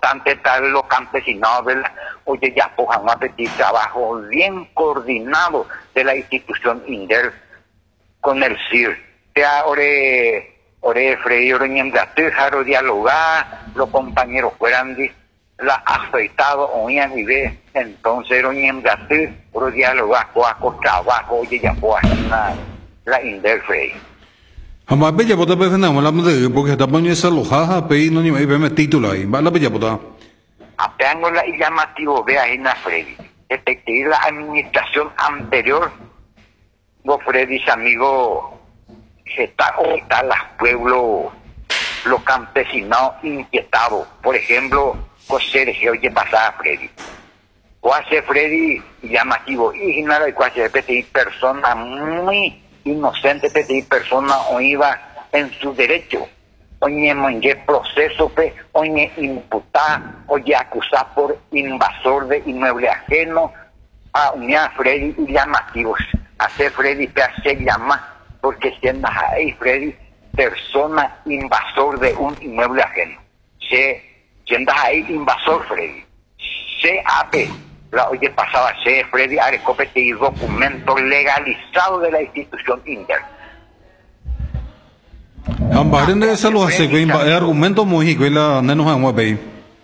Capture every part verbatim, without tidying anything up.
importante tal los campesinos, ¿verdad? Oye, ya pujan a pedir trabajo bien coordinado de la institución INDER con el C I R. Ya, ore, ore, Freddy, ore, ñemgate, jaro dialogar, los compañeros fueran de la afeitado, oían y ve, entonces, ore, ñemgate, ore, dialogar, coaco, trabajo, oye, ya pujan la, la INDER, Freddy. Hamba bella pota pe fena mala mde porque está poniendo esa lojaja pe no ni me me título ahí. Va la bella pota. Apeango la llamativo vea ahí na Freddy. Detective la administración anterior, vos Freddy, amigo, está está los pueblos, los campesinos inquietados. Por ejemplo, José Sergio oye pasada Freddy. O hace Freddy llamativo y nada de cuase pedir persona muy inocente, pedir persona o iba en su derecho. Oye, monje proceso, pe, oye, imputar, oye, acusar por invasor de inmueble ajeno a una Freddy y llamativos. Hace Freddy, te hace llamar, porque siendo ahí, Freddy, persona invasor de un inmueble ajeno. Se, siendo ahí, invasor, Freddy. C A P, la oye, pasaba C, Freddy, arecopete y documento legalizado de la institución INDER. Ambaren de esa lo hace que argumento muy que la no nos vamos a ver.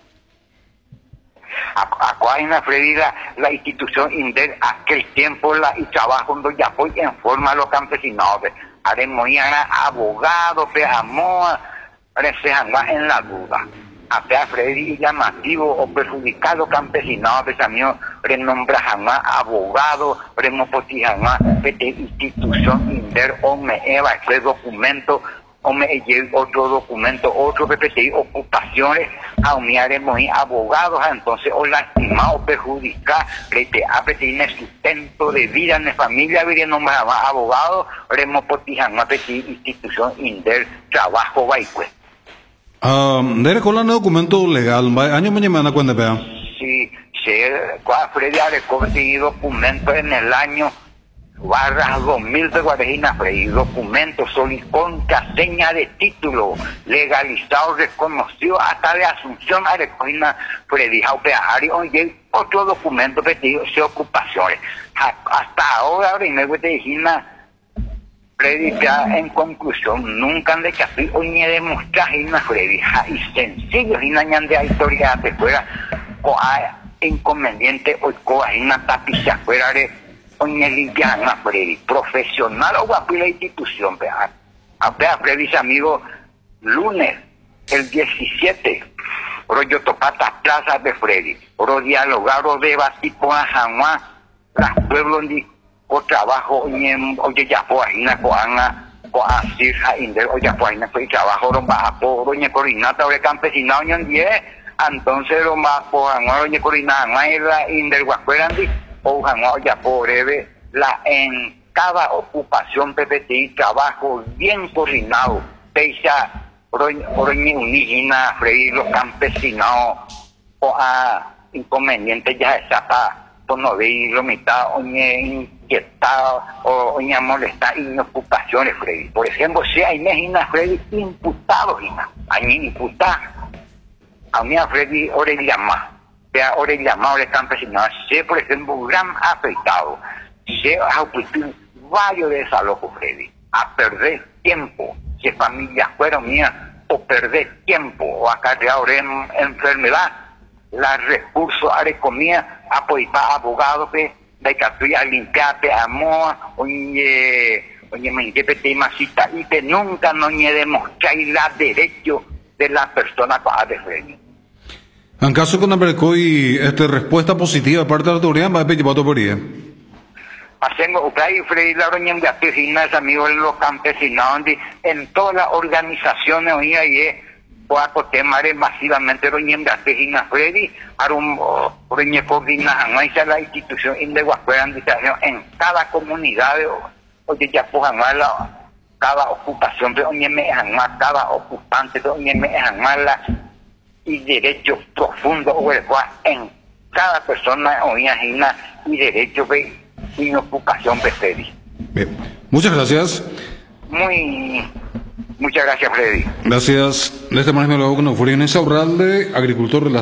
Acá en la Freddy la, la institución INDER aquel tiempo la y trabajo donde ya fue en forma a los campesinos. Haremos ya abogados, pe amor, resejan en la duda. Acá Freddy llamativo o perjudicado campesinos, pues amigos, renombrajan abogado, remopotijan de institución INDER o me eva ese documento o me lleve otro documento, otro P P C I, ocupaciones, aumiaremos abogados, entonces, o lastimado, perjudicar, rete, a pedir sustento de vida en la familia, viendo más abogados, remopotijan a pedir institución INDER, trabajo, baicue. Ah, ¿de recolar documento legal? ¿Año mañana cuándo vea? Sí, sí, cuando Freddy ha documento en el año barra dos mil de Guarejina, Freddy, documento contraseña de título, legalizado, reconocido, hasta de Asunción a Guarejina, Freddy, oye, otro documento pedido de ocupaciones. Hasta ahora, me voy a decir, Freddy, ya en conclusión, nunca han de que así, hoy ni demostrar, Freddy, y sencillo, y no de historia de fuera, o inconveniente, o coajina tapiza fuera de oye limpiana, Freddy, profesional o guapo la institución, vea. Vea, Freddy, amigo, lunes, el diecisiete, rollo topata plaza de Freddy, rollo dialogar o debatir con Ajanua, las pueblos de o trabajo, oye, oye, ya po ajina, coana, coasir, inder, oye, po ajina, pues trabajo, romba, po, oye, coordinata, oye, campesinado, oye, diez, entonces, romba, po, oye, coordinata, la inder, guacuerandi, o ya por breve, la en cada ocupación P P T I trabajo bien coordinado, peisa oroñe unigina, freír los campesinos o a inconvenientes ya está para no ver lo mitad oñe inquietado o oñe molestar inocupaciones, Freddy. Por ejemplo, si hay mejina Freddy imputados, hay imputados, a mí a Freddy ore llama. Ahora el llamado de campesinos, se por ejemplo, gran afectado, se ha ocurrido varios desalojos, Freddy, a perder tiempo, si familias fueron mías, o perder tiempo, o acarrear en enfermedad, la recursos a la comida, apoyar abogados, de que a limpiar, amor, oye, oye, me interprete masita, y que nunca no ni demostrar la derecho de la persona para defender. En caso con Ambercoy, este, respuesta positiva parte de la autoridad, va a pedir para autoridad. Hacemos, Freddy, Freddy, la roña de apesinas, amigos de los campesinos, en todas las organizaciones, hoy ahí, pueda cotemar masivamente roña de apesinas, Freddy, a un roña coordinada, ahí está la institución de Guascuera, en cada comunidad, oye, ya puedan la cada ocupación, pero oye, me cada ocupante, oye, me la y derechos profundos en cada persona o y derechos y ocupación de Freddy. Bien, muchas gracias. Muy, muchas gracias, Freddy. Gracias. De esta manera me lo hago con Euforia Inés Aurralde, agricultor de la